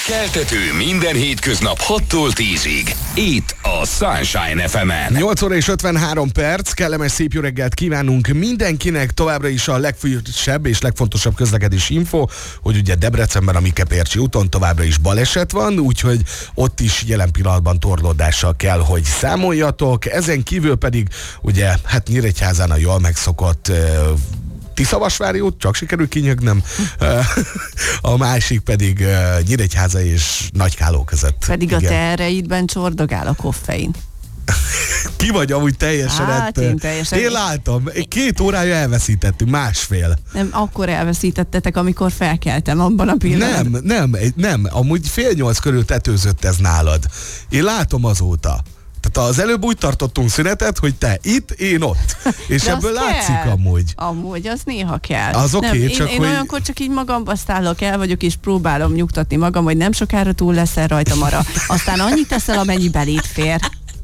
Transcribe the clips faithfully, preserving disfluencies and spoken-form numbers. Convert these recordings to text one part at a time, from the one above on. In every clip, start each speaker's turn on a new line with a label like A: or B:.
A: Keltető minden hétköznap hattól tízig. Itt a Sunshine ef emen.
B: nyolc óra és ötvenhárom perc, kellemes szép jó reggelt kívánunk mindenkinek, továbbra is a legfrissebb és legfontosabb közlekedési info, hogy ugye Debrecenben a Mikepércsi úton továbbra is baleset van, úgyhogy ott is jelen pillanatban torlódással kell, hogy számoljatok. Ezen kívül pedig ugye hát Nyíregyházán a jól megszokott uh, Tiszavasvári út, csak sikerül kinyögnem, a másik pedig uh, Nyíregyháza és Nagykáló között.
C: Pedig
B: igen.
C: A te erreidben csordogál a koffein.
B: Ki vagy amúgy teljesen
C: Hát
B: ettől?
C: én teljesen.
B: Én látom, két órája elveszítettünk, másfél.
C: Nem, akkor elveszítettetek, amikor felkeltem abban a pillanatban.
B: Nem, nem, nem, amúgy fél nyolc körül tetőzött ez nálad. Én látom azóta. Tehát az előbb úgy tartottunk szünetet, hogy te itt, én ott. És
C: de
B: ebből látszik
C: kell.
B: amúgy.
C: Amúgy, az néha kell.
B: Az oké,
C: okay,
B: csak
C: én, én
B: hogy...
C: olyankor csak így magamba szállok el vagyok, és próbálom nyugtatni magam, hogy nem sokára túl leszel rajtam arra. Aztán annyit teszel, amennyi belét fér.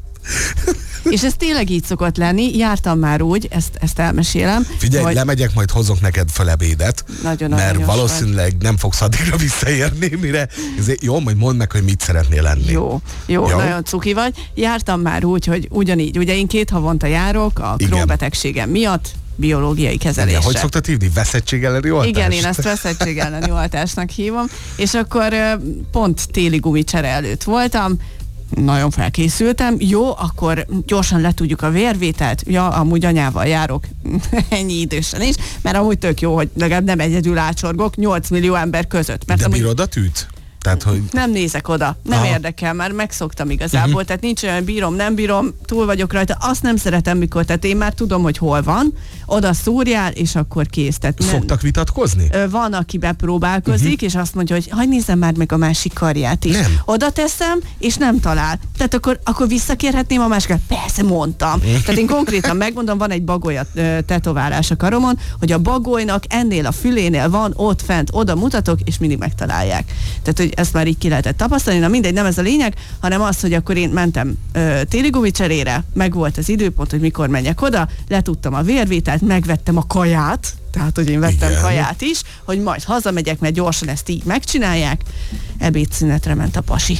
C: És ez tényleg így szokott lenni. Jártam már úgy, ezt, ezt elmesélem.
B: Figyelj,
C: hogy...
B: lemegyek, majd hozok neked fel ebédet,
C: Nagyon
B: mert
C: aranyos
B: valószínűleg
C: vagy.
B: nem fogsz addigra visszaérni, mire. Ezért, jó, majd mondd meg, hogy mit szeretnél lenni.
C: Jó, jó,
B: jó,
C: nagyon cuki vagy. Jártam már úgy, hogy ugyanígy, ugye én két havonta járok a Crohn-betegségem miatt, biológiai kezelésre.
B: Igen, hogy szoktad hívni? Veszettség elleni oltás?
C: Igen, én ezt veszettség elleni oltásnak hívom, és akkor pont téli gumicsere előtt voltam, nagyon felkészültem, jó, akkor gyorsan letudjuk a vérvételt, ja, amúgy anyával járok, ennyi idősen is, mert amúgy tök jó, hogy legalább nem egyedül ácsorgok nyolc millió ember között. Mert
B: de
C: amúgy...
B: bírod a tűt? Tehát, hogy...
C: Nem nézek oda, nem Aha. érdekel, már megszoktam igazából, uh-huh. tehát nincs olyan, bírom, nem bírom, túl vagyok rajta, azt nem szeretem mikor, tehát én már tudom, hogy hol van, oda szúrjál, és akkor kész. Tehát nem...
B: Szoktak vitatkozni?
C: Van, aki bepróbálkozik, uh-huh. és azt mondja, hogy hadd nézzem már meg a másik karját is.
B: Nem.
C: Oda teszem, és nem talál. Tehát akkor, akkor visszakérhetném a másikat. Persze, mondtam. Uh-huh. Tehát én konkrétan megmondom, van egy bagoly tetoválás a karomon, hogy a bagolynak ennél a fülénél van, ott fent, oda mutatok, és mindig megtalálják. Tehát, hogy ezt már így ki lehetett tapasztalni, na mindegy, nem ez a lényeg, hanem az, hogy akkor én mentem ö, téli gumicserére, meg volt az időpont, hogy mikor menjek oda, letudtam a vérvételt, megvettem a kaját, tehát, hogy én vettem Igen. kaját is, hogy majd hazamegyek, mert gyorsan ezt így megcsinálják. Ebédszünetre ment a pasi.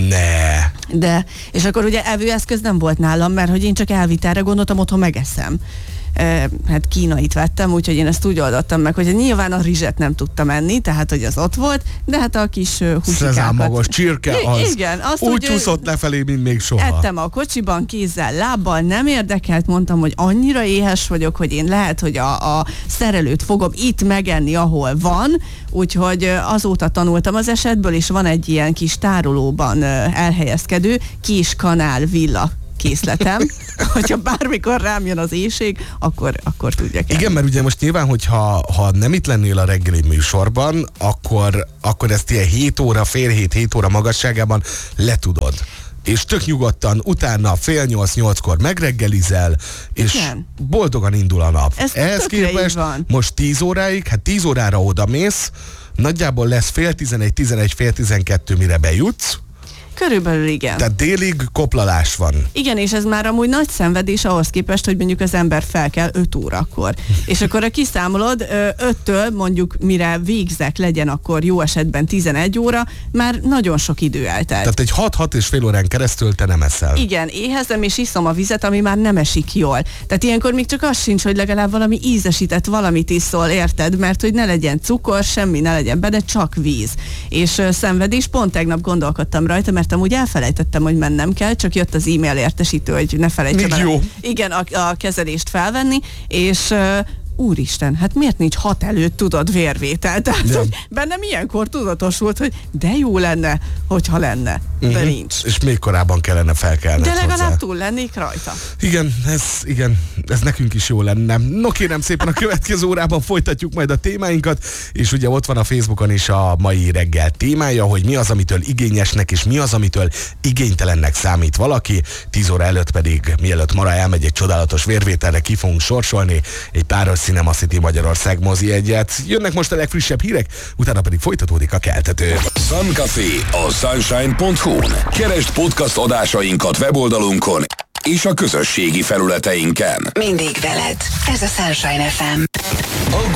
B: Ne.
C: De, és akkor ugye evőeszköz nem volt nálam, mert hogy én csak elvitelre gondoltam, otthon megeszem. E, hát kínait vettem, úgyhogy én ezt úgy oldottam meg, hogy nyilván a rizset nem tudtam enni, tehát hogy az ott volt, de hát a kis húsikákat.
B: Szezámmagos csirke az.
C: Igen, azt
B: úgy
C: úgy
B: csúszott lefelé, mint még soha.
C: Ettem a kocsiban, kézzel, lábbal, nem érdekelt, mondtam, hogy annyira éhes vagyok, hogy én lehet, hogy a, a szerelőt fogom itt megenni, ahol van, úgyhogy azóta tanultam az esetből, és van egy ilyen kis tárolóban elhelyezkedő kis kanál villa készletem, hogyha bármikor rám jön az éhség, akkor, akkor tudjak el.
B: Igen, mert ugye most nyilván, hogyha ha nem itt lennél a reggeli műsorban, akkor, akkor ezt ilyen hét óra, fél hét, hét óra magasságában letudod. És tök nyugodtan utána fél nyolc-nyolckor megreggelizel, és
C: Igen.
B: boldogan indul a nap.
C: Ez
B: Ehhez képest most tíz óráig, hát tíz órára odamész, nagyjából lesz fél tizenegy, tizenegy, fél tizenkettő, mire bejutsz.
C: Körülbelül igen.
B: Tehát délig koplalás van.
C: Igen, és ez már amúgy nagy szenvedés ahhoz képest, hogy mondjuk az ember fel kell öt órakor. És akkor ha kiszámolod, öttől mondjuk mire végzek legyen akkor jó esetben tizenegy óra, már nagyon sok idő eltelt.
B: Tehát egy hat-hat és fél órán keresztül te nem eszel.
C: Igen, éhezem és iszom a vizet, ami már nem esik jól. Tehát ilyenkor még csak az sincs, hogy legalább valami ízesített valamit iszol, érted? Mert hogy ne legyen cukor, semmi ne legyen benne, csak víz. És uh, szenvedés, pont tegnap gondolkodtam rajta, mert amúgy elfelejtettem, hogy mennem kell, csak jött az e-mail értesítő, hogy ne felejtsem el. Igen, a, a kezelést felvenni, és uh, úristen, hát miért nincs hat előtt, tudod, vérvétel? Tehát, hogy bennem ilyenkor tudatosult, hogy de jó lenne, hogyha lenne, de uh-huh. nincs.
B: És még korábban kellene felkelned
C: De legalább
B: hozzá.
C: túl lennék rajta.
B: Igen, ez, igen, ez nekünk is jó lenne. No kérem szépen, a következő órában folytatjuk majd a témáinkat, és ugye ott van a Facebookon is a mai reggel témája, hogy mi az, amitől igényesnek, és mi az, amitől igénytelennek számít valaki. tíz óra előtt pedig, mielőtt Mara elmegy egy csodálatos vérvételre, ki fogunk sorsolni egy páros Cinema City Magyarország mozi egyet. Jönnek most a legfrissebb hírek, utána pedig folytatódik a keltető.
A: Sun Café a sunshine pont hu-n. Keresd podcast adásainkat weboldalunkon és a közösségi felületeinken.
D: Mindig veled. Ez a Sunshine ef em.
A: Aggodalom,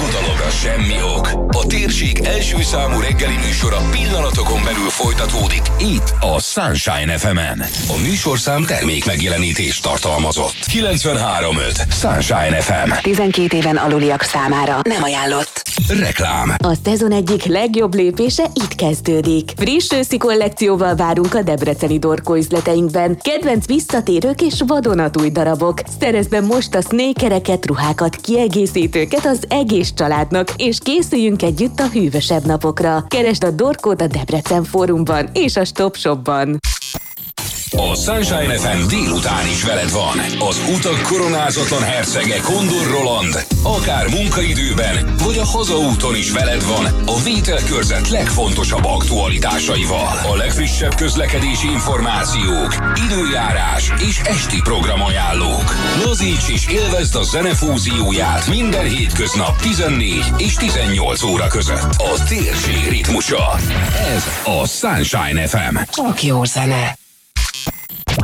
A: semmi ok. A térség első számú reggeli műsora pillanatokon belül folytatódik itt a Sunshine ef emen. A műsorszám termék megjelenítést tartalmazott. kilencvenhárom öt Sunshine ef em.
D: tizenkét éven aluliak számára nem ajánlott.
A: Reklám.
D: A szezon egyik legjobb lépése itt kezdődik. Friss őszi kollekcióval várunk a debreceni Dorkó üzleteinkben. Kedvenc visszatérők és vadonatúj darabok. Szerezd be most a snékereket, ruhákat, kiegészítőket az egész családnak, és készüljünk együtt a hűvösebb napokra. Keresd a Dorkót a Debrecen Fórumban és a Stop Shopban.
A: A Sunshine ef em délután is veled van. Az utak koronázatlan hercege Kondor Roland, akár munkaidőben, vagy a hazaúton is veled van a vételkörzet legfontosabb aktualitásaival. A legfrissebb közlekedési információk, időjárás és esti programajánlók. Lazíts és élvezd a zene fúzióját minden hétköznap tizennégy és tizennyolc óra között. A térség ritmusa. Ez a Sunshine ef em.
D: Csak jó zene.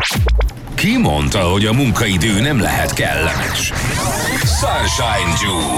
A: Ki mondta, hogy a munkaidő nem lehet kellemes? Sunshine Juice.